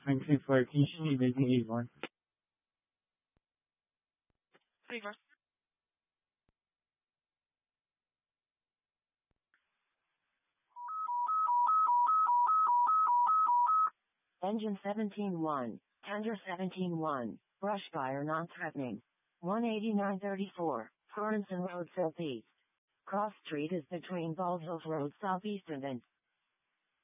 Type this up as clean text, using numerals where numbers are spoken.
2014 Chevy Avon. Reverse. Engine 17-1, tender 17-1, brush fire non-threatening. 18934, Sorensen Road Southeast. Cross Street is between Bald Hills Road Southeast and